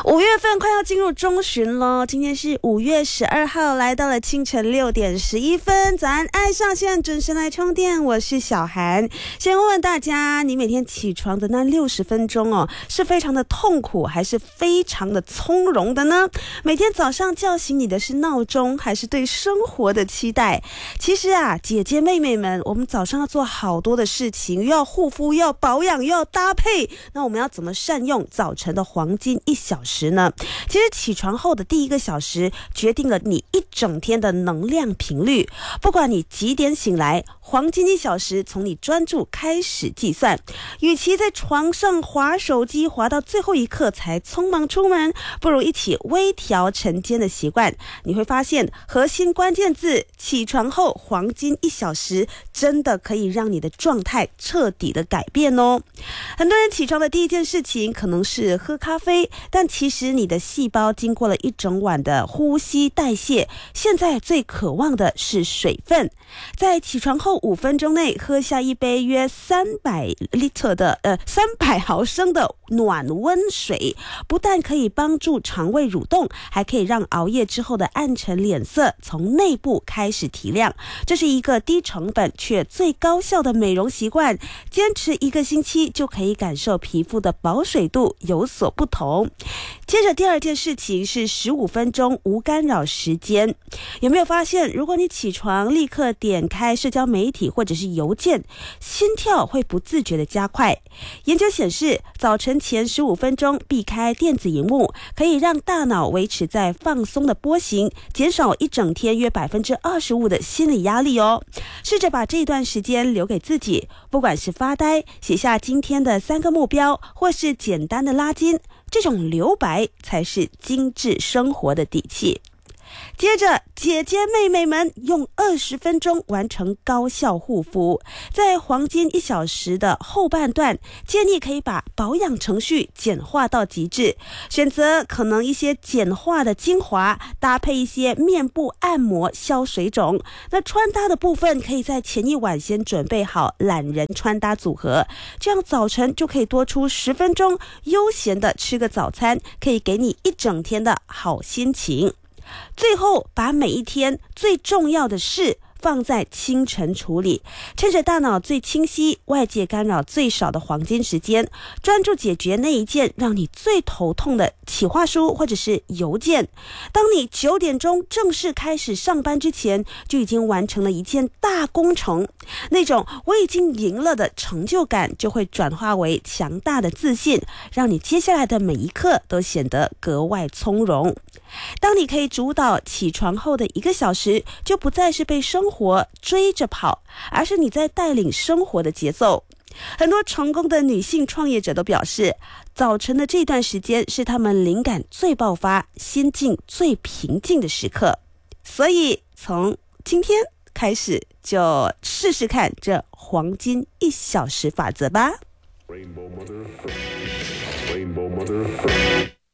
5月份快要进入中旬了，今天是5月12号，来到了清晨6点11分。早安，爱上线准时来充电，我是小涵。先问问大家，你每天起床的那60分钟哦，是非常的痛苦，还是非常的从容的呢？每天早上叫醒你的是闹钟，还是对生活的期待？其实啊，姐姐妹妹们，我们早上要做好多的事情，又要护肤，又要保养，又要搭配，那我们要怎么善用早晨的黄金1小时呢？其实起床后的第1个小时决定了你一整天的能量频率，不管你几点醒来，黄金1小时从你专注开始计算。与其在床上滑手机滑到最后一刻才匆忙出门，不如一起微调晨间的习惯。你会发现核心关键字起床后黄金1小时真的可以让你的状态彻底的改变哦。很多人起床的第一件事情可能是喝咖啡，但其实你的细胞经过了一整晚的呼吸代谢，现在最渴望的是水分。在起床后5分钟内喝下一杯约300毫升的暖温水，不但可以帮助肠胃蠕动，还可以让熬夜之后的暗沉脸色从内部开始提亮。这是一个低成本却最高效的美容习惯，坚持1个星期就可以感受皮肤的保水度有所不同。接着第2件事情是15分钟无干扰时间。有没有发现，如果你起床立刻点开社交媒体或者是邮件，心跳会不自觉的加快？研究显示，早晨前15分钟避开电子荧幕，可以让大脑维持在放松的波形，减少一整天约25%的心理压力哦。试着把这段时间留给自己，不管是发呆、写下今天的3个目标，或是简单的拉筋，这种留白才是精致生活的底气。接着，姐姐妹妹们用20分钟完成高效护肤。在黄金1小时的后半段，建议可以把保养程序简化到极致，选择可能一些简化的精华，搭配一些面部按摩消水肿。那穿搭的部分可以在前一晚先准备好懒人穿搭组合，这样早晨就可以多出10分钟，悠闲的吃个早餐，可以给你一整天的好心情。最后，把每一天最重要的事放在清晨处理，趁着大脑最清晰、外界干扰最少的黄金时间，专注解决那一件让你最头痛的企划书或者是邮件。当你9点钟正式开始上班之前，就已经完成了一件大工程，那种我已经赢了的成就感就会转化为强大的自信，让你接下来的每一刻都显得格外从容。当你可以主导起床后的1个小时，就不再是被生活追着跑，而是你在带领生活的节奏。很多成功的女性创业者都表示，早晨的这段时间是她们灵感最爆发、心境最平静的时刻。所以从今天开始就试试看这黄金1小时法则吧。Rainbow Mother.